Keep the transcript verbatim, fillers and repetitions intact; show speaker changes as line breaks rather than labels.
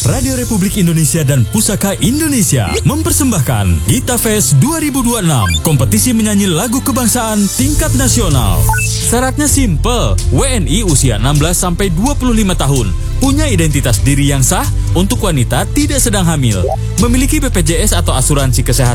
Radio Republik Indonesia dan Pusaka Indonesia mempersembahkan Gita Fest dua ribu dua puluh enam, kompetisi menyanyi lagu kebangsaan tingkat nasional. Syaratnya simple, W N I usia enam belas sampai dua puluh lima tahun, punya identitas diri yang sah, untuk wanita tidak sedang hamil, memiliki B P J S atau asuransi kesehatan